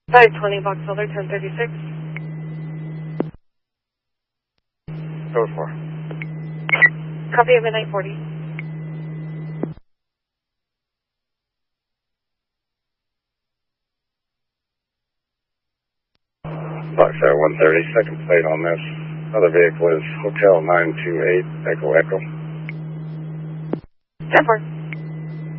520 Box Elder, 1036. Code 4. Copy at midnight 40. Box 130, second plate on this. Other vehicle is Hotel 928 Echo Echo. 10-4.